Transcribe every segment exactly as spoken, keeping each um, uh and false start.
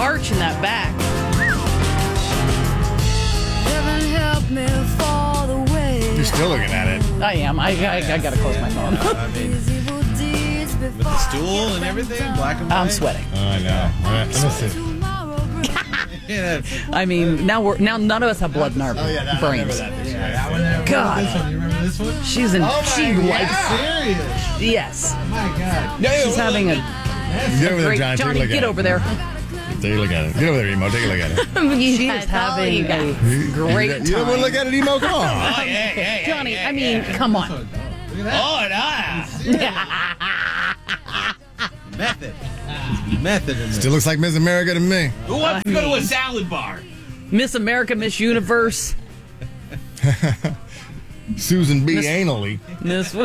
arch in that back. Heaven help me fall away. You're still looking at it. I am. I, I, I gotta close my phone. I mean, with the stool and everything, black and white. I'm sweating. Oh, I know. All right, let me see. Yeah, I mean, now we're now none of us have blood in our Oh, yeah, that, brains. I remember that. yeah, that one there. God. This one, you remember this one? She's in. Oh my she God, likes. serious? Yes. Oh my God. She's having a Get over there, great. Johnny. Take a Johnny, look get at over it. there. Take a look at it. Get over there, Emo. Take a look at it. She is having a great You don't want to look time. at it, Emo? Come on. Oh, hey, hey, hey, Johnny, hey, I mean, hey. come on. Look at that. Oh, nice. Method. Method in Still looks like Miss America to me. Who wants to go to a salad bar? Miss America, Miss Universe, Susan B. Miss- Anally. Miss.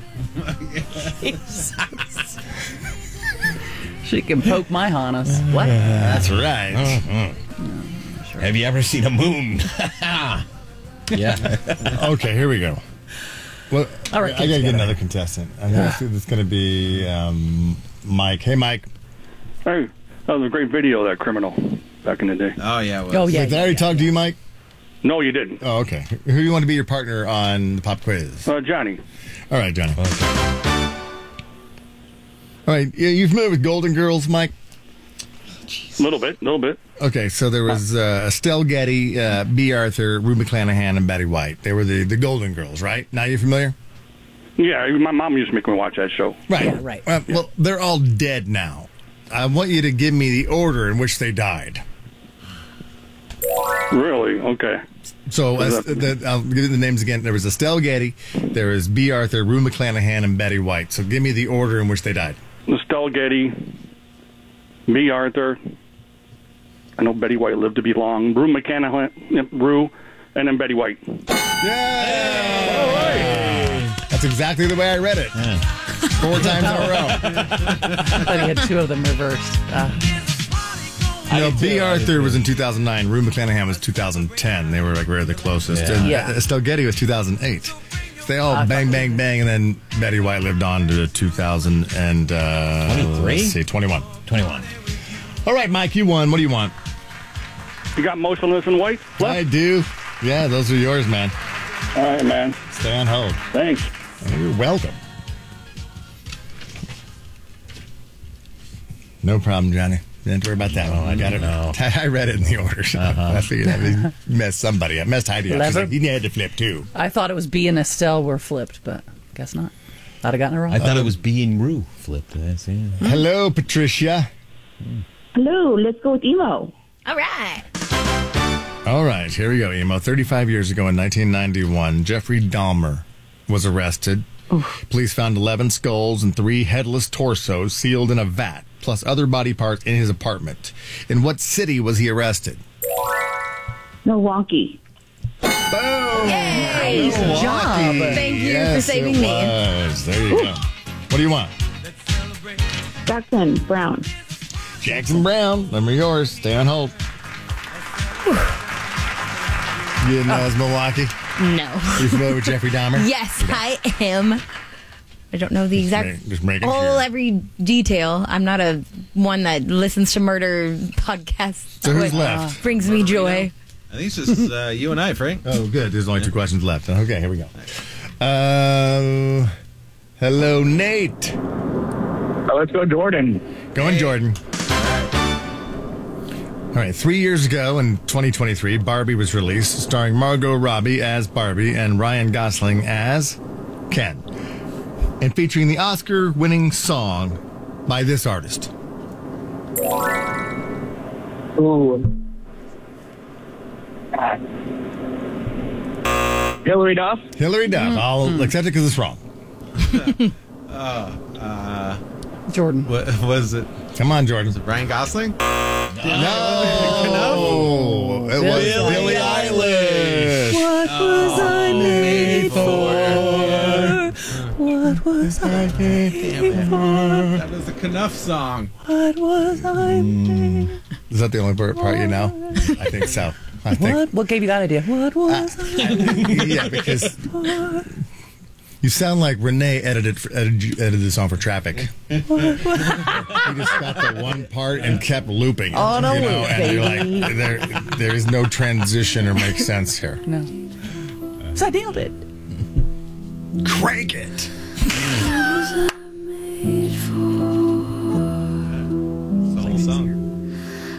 She can poke my harness. What? That's right. Uh-huh. Have you ever seen a moon? Yeah. Okay, here we go. Well, All right, I gotta get another contestant. I'm gonna see this is gonna be um, Mike. Hey, Mike. Hey, that was a great video, that criminal, back in the day. Oh, yeah. Well, Oh yeah. Wait, did I already yeah, talk to you, Mike? No, you didn't. Oh, okay. Who do you want to be your partner on the pop quiz? Uh, Johnny. All right, Johnny. All right, you you familiar with Golden Girls, Mike? A little bit, a little bit. Okay, so there was uh, Estelle Getty, uh, B. Arthur, Rue McClanahan, and Betty White. They were the, the Golden Girls, right? Now you familiar? Yeah, my mom used to make me watch that show. Right. Yeah, right. Uh, well, they're all dead now. I want you to give me the order in which they died. Really? Okay. So as, the, I'll give you the names again. There was Estelle Getty, there was B. Arthur, Rue McClanahan, and Betty White. So give me the order in which they died. Estelle Getty, B. Arthur. I know Betty White lived to be long. Rue McClanahan, yep, Rue, and then Betty White. Yeah! That's exactly the way I read it. Four times in a row. I thought he had two of them reversed. Uh, You know, B. Arthur was in two thousand nine. Rue McClanahan was two thousand ten. They were like really the closest. Yeah. And Yeah. Estelle Getty was two thousand eight. So they all bang, bang, bang, and then Betty White lived on to two thousand and uh, twenty-three? Let's see, twenty-one. twenty-one. All right, Mike, you won. What do you want? You got Motionless in White left? I do. Yeah, those are yours, man. All right, man. Stay on hold. Thanks. You're welcome. No problem, Johnny. Don't worry about that one. I got it. No. I read it in the order. So Uh-huh. I figured I messed somebody up. Messed Heidi up. She's Lever? like, he had to flip too. I thought it was B and Estelle were flipped, but guess not. I'd have gotten it wrong. I thought it was B and Rue flipped. That's it. Hello, Patricia. Hello, let's go with emo. All right. All right, here we go, Emo. thirty-five years ago in nineteen ninety-one, Jeffrey Dahmer was arrested. Police found eleven skulls and three headless torsos sealed in a vat, plus other body parts in his apartment. In what city was he arrested? Milwaukee. Boom! Yay! Nice job. Thank you for Yes, saving it me. was. There you go. What do you want? Jackson Brown. Jackson Brown. Them are yours. Stay on hold. You didn't know it was Milwaukee? No. You familiar with Jeffrey Dahmer? Yes, I am. I don't know the exact make- just making all sure. every detail. I'm not a one that listens to murder podcasts. So who's What left? Brings me joy. I think it's just uh, you and I, Frank. Oh, good. There's only two questions left. Okay, here we go. Uh, hello, Nate. Uh, let's go, Jordan. Going, Jordan. All right, three years ago in twenty twenty-three, Barbie was released, starring Margot Robbie as Barbie and Ryan Gosling as Ken, and featuring the Oscar-winning song by this artist. Ooh. Hillary Duff. Hillary Duff. I'll accept it because it's wrong. Jordan. What was it? Come on, Jordan. Ryan Gosling? No, it was Billie Billie Eilish. What was I made for? What was I made for? That was the Knuff song. What was I made? Is that the only part part you know? I think so. I think. What? What gave you that idea? What was I? Yeah, because You sound like Renee edited edited, edited the song for Traffic. He just got the one part and kept looping. On a you know, loop, and you're baby. like, there, there is no transition or make sense here. No. So I nailed it. Crank it.